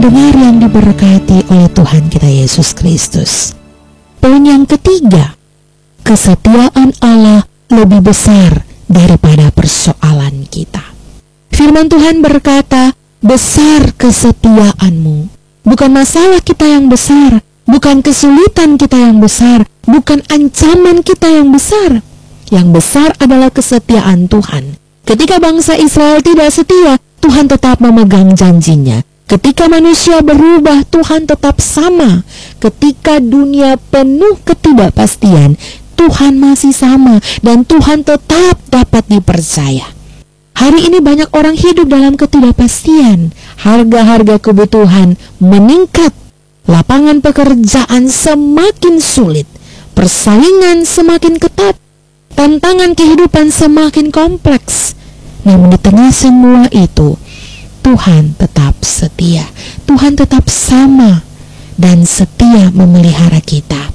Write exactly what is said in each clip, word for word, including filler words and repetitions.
pendengar yang diberkati oleh Tuhan kita Yesus Kristus. Poin yang ketiga, kesetiaan Allah lebih besar daripada persoalan kita. Firman Tuhan berkata, besar kesetiaanmu. Bukan masalah kita yang besar, bukan kesulitan kita yang besar, bukan ancaman kita yang besar. Yang besar adalah kesetiaan Tuhan. Ketika bangsa Israel tidak setia, Tuhan tetap memegang janjinya. Ketika manusia berubah, Tuhan tetap sama. Ketika dunia penuh ketidakpastian, Tuhan masih sama dan Tuhan tetap dapat dipercaya. Hari ini banyak orang hidup dalam ketidakpastian. Harga-harga kebutuhan meningkat. Lapangan pekerjaan semakin sulit. Persaingan semakin ketat. Tantangan kehidupan semakin kompleks. Namun di tengah semua itu, Tuhan tetap setia. Tuhan tetap sama dan setia memelihara kita.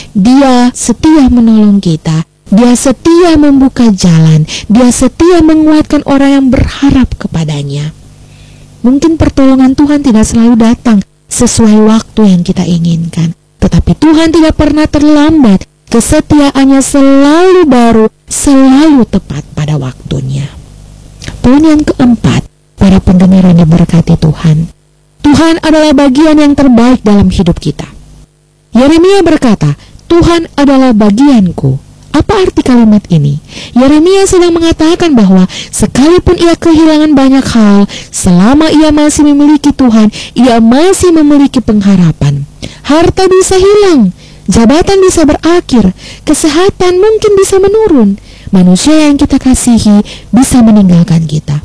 Dia setia menolong kita. Dia setia membuka jalan. Dia setia menguatkan orang yang berharap kepadanya. Mungkin pertolongan Tuhan tidak selalu datang sesuai waktu yang kita inginkan, tetapi Tuhan tidak pernah terlambat. Kesetiaannya selalu baru, selalu tepat pada waktunya. Poin yang keempat, para pendengar yang diberkati Tuhan, Tuhan adalah bagian yang terbaik dalam hidup kita. Yeremia berkata, Tuhan adalah bagianku. Apa arti kalimat ini? Yeremia sedang mengatakan bahwa sekalipun ia kehilangan banyak hal, selama ia masih memiliki Tuhan, ia masih memiliki pengharapan. Harta bisa hilang, jabatan bisa berakhir, kesehatan mungkin bisa menurun, manusia yang kita kasihi bisa meninggalkan kita.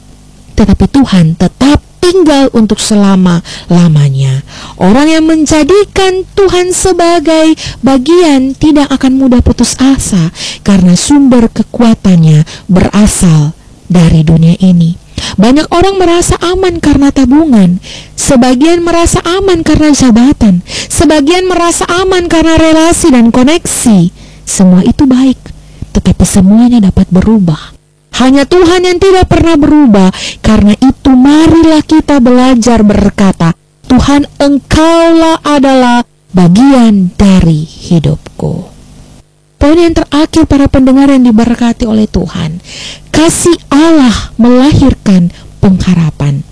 Tetapi Tuhan tetap tinggal untuk selama-lamanya. Orang yang menjadikan Tuhan sebagai bagian tidak akan mudah putus asa, karena sumber kekuatannya berasal dari dunia ini. Banyak orang merasa aman karena tabungan, sebagian merasa aman karena jabatan, sebagian merasa aman karena relasi dan koneksi. Semua itu baik, tetapi semuanya dapat berubah. Hanya Tuhan yang tidak pernah berubah. Karena itu marilah kita belajar berkata, Tuhan, Engkaulah adalah bagian dari hidupku. Poin yang terakhir, para pendengar yang diberkati oleh Tuhan, kasih Allah melahirkan pengharapan.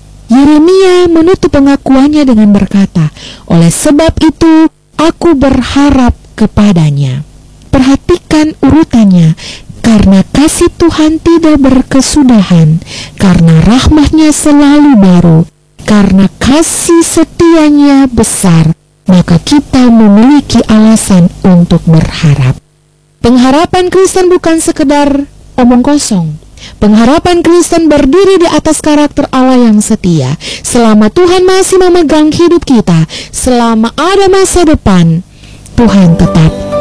Yeremia menutup pengakuannya dengan berkata, oleh sebab itu aku berharap kepadanya. Perhatikan urutannya. Karena kasih Tuhan tidak berkesudahan, karena rahmat-Nya selalu baru, karena kasih setianya besar, maka kita memiliki alasan untuk berharap. Pengharapan Kristen bukan sekedar omong kosong. Pengharapan Kristen berdiri di atas karakter Allah yang setia. Selama Tuhan masih memegang hidup kita, selama ada masa depan, Tuhan tetap